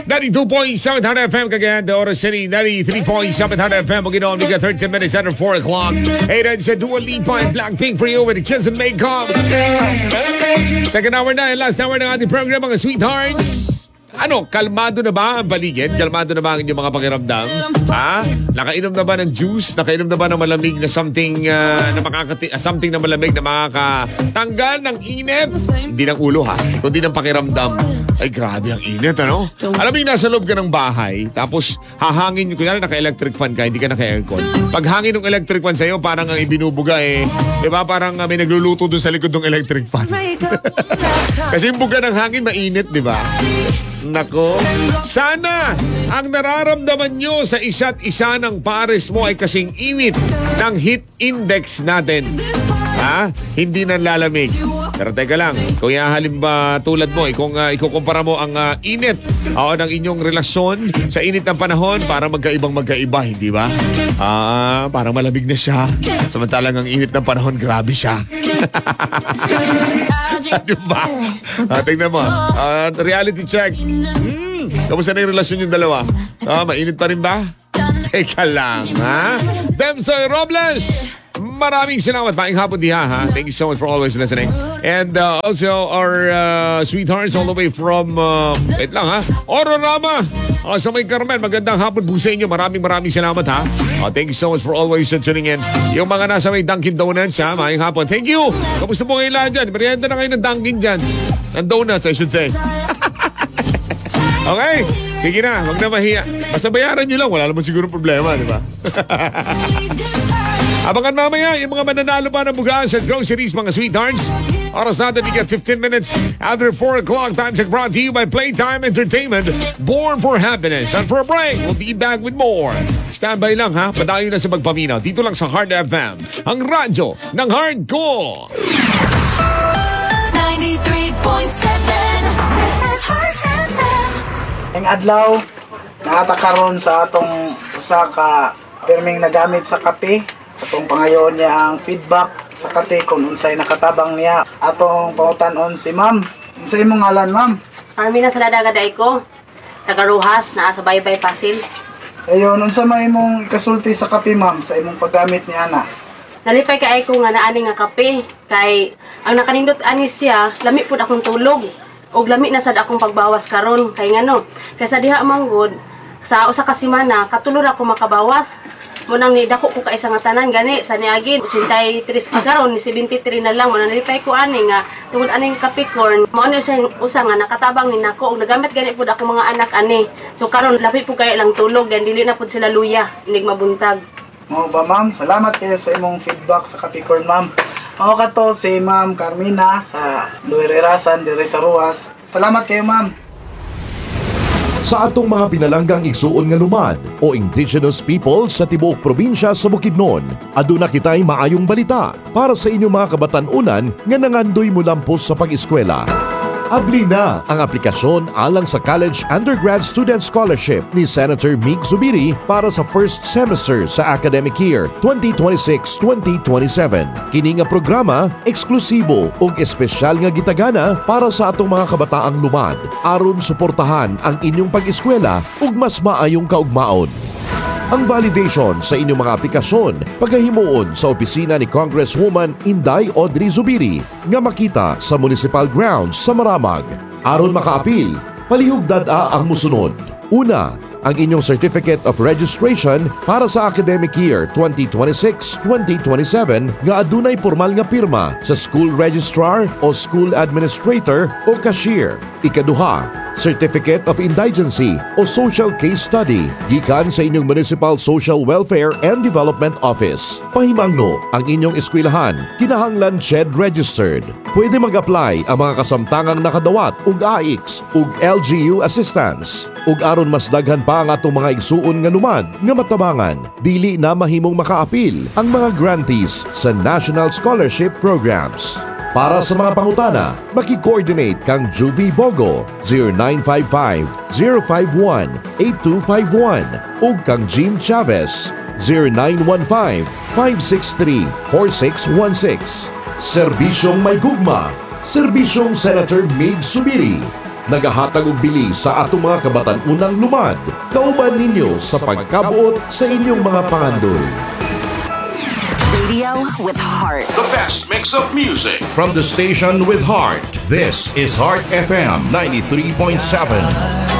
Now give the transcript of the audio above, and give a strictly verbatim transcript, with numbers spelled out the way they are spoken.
ninety-two point seven F M Cagayan de Oro City, ninety-three point seven F M Bukidnon. We got thirty minutes after four o'clock. Hey, that's a Dua Lipa and Blackpink for you with the Kids and Makeup. Second hour na, last hour ng ating program, mga sweethearts. Ano, kalmado na ba ang paligid? Kalmado na ba ang inyong mga pakiramdam? Ha? Nakainom na ba ng juice? Nakainom na ba ng malamig na something uh, na makakati, uh, something na malamig na makakatanggal ng init? Hindi ng ulo ha, kundi ng pakiramdam. Ay, grabe ang init, ano? Alam mo yung nasa loob ka ng bahay, tapos hahangin, kunyari naka-electric fan ka, hindi ka naka-aircon. Pag hangin ng electric fan sa'yo, parang ang ibinubuga eh, di ba? Parang uh, may nagluluto dun sa likod ng electric fan. Kasi yung buga ng hangin, mainit, di ba? Nako, sana ang nararamdaman nyo sa isa't isa ng pares mo ay kasing init ng heat index natin. Ha? Hindi nang lalamig. Pero teka lang, kung ihahalin ba tulad mo, kung uh, ikukumpara mo ang uh, init o ng inyong relasyon sa init ng panahon, para magkaibang magkaiba, hindi ba? Ah, parang malamig na siya. Samantalang ang init ng panahon, grabe siya. Diba? Ah, tingnan mo. Uh, reality check. Hmm, kamusta na yung relasyon yung dalawa? Ah, mainit pa rin ba? Teka lang, ha? Demsoy Robles! Maraming salamat. Maing hapon diha, ha? Thank you so much for always listening. And uh, also our uh, sweethearts all the way from, uh, wait lang ha, Ororama. Uh, sa may Carmen, magandang hapon po sa inyo. Maraming maraming salamat ha. Uh, thank you so much for always uh, tuning in. Yung mga nasa may Dunkin Donuts ha, maing hapon. Thank you. Kamusta po ngayon lahat dyan? Merienda na kayo ng Dunkin dyan. Ng donuts, I should say. Okay, sige na, wag na mahiya. Basta bayaran nyo lang, wala naman siguro problema, di ba? Abangan mamaya yung mga mananalo pa ng bugaan sa groceries, mga sweethearts. Oras natin, we get fifteen minutes after four o'clock. Time check brought to you by Playtime Entertainment, born for happiness. And for a break, we'll be back with more. Standby lang ha, padayo na sa magpaminaw. Dito lang sa Hard F M, ang radyo ng hardcore. ninety-three point seven, this is Hard F M. Ang adlaw, nakatakaroon sa atong usa ka pirming nagamit sa kape. Atong pangayon niya ang feedback sa kape kung unsay nakatabang niya. Atong pangutanon si ma'am. Unsay imong ngalan, ma'am? Armina Saladaga Daiko, tagaruhas na sa Baybay Pasil. Ayun, unsa may imong kasulti sa kape, ma'am, sa imong paggamit ni ana? Nalipay kay ko nga naani nga kape kay ang nakanindot ani siya, lami pud akong tulog. Og lami na sad akong pagbawas karon kay ngano. Kay sa diha manggod sa usa ka semana katulor ako makabawas. Munang ni dako ko kaisa nga tanan gani sa niagin ninety-three pa karon ni seventy-three na lang mo nalipay ko ani nga tungod aning Capricorn mo ano siya usa nga nakatabang ni nako og nagamit gani pud ako mga anak ani. So karon lapi pud kay lang tulog dan dili na pud sila luya inig mabuntag. Mao ba, ma'am? Salamat kayo sa imong feedback sa Capricorn, ma'am. Mao kato si Ma'am Carmina sa Luirerasan dire sa Ruas. Salamat kayo, ma'am. Sa atong mga pinalanggang igsuon nga lumad o indigenous people sa tibuok probinsya sa Bukidnon, aduna kitay maayong balita para sa inyong mga kabatan-unan nga nangandoy mulampos sa pag-eskwela. Abli na ang aplikasyon alang sa College Undergrad Student Scholarship ni Senator Mig Zubiri para sa first semester sa academic year twenty twenty-six twenty twenty-seven. Kini nga programa eksklusibo ug espesyal nga gitagana para sa atong mga kabataang lumad aron suportahan ang inyong pag-eskwela ug mas maayong kaugmaon. Ang validation sa inyong mga aplikasyon pagkahimuon sa opisina ni Congresswoman Inday Audrey Zubiri nga makita sa Municipal Grounds sa Maramag. Aron makaapil, palihugdad-a ang musunod. Una, ang inyong Certificate of Registration para sa academic year twenty twenty-six twenty twenty-seven nga adunay formal nga pirma sa School Registrar o School Administrator o Cashier. Ikaduha, Certificate of Indigency o Social Case Study gikan sa inyong Municipal Social Welfare and Development Office. Pahimangno ang inyong eskwelahan kinahanglan S H E D registered. Pwede mag-apply ang mga kasamtangang nakadawat ug A I X ug L G U assistance. Ug aron mas daghan pa ang atong mga igsuon nga lumad nga matabangan, dili na mahimong makaapil ang mga grantees sa National Scholarship Programs. Para sa mga pangutana, maki-coordinate kang Juvie Bogo zero nine five five, zero five one, eight two five one ug kang Jim Chavez zero nine one five, five six three, four six one six. Serbisyong may gugma, Serbisyong Senator Mig Zubiri. nagahatag og bilis sa atong mga kabatan-unang lumad. Kauban ninyo sa pagkabuot sa inyong mga pangandoy. Radio with heart. The best mix of music from the station with heart. This is Heart F M ninety-three point seven.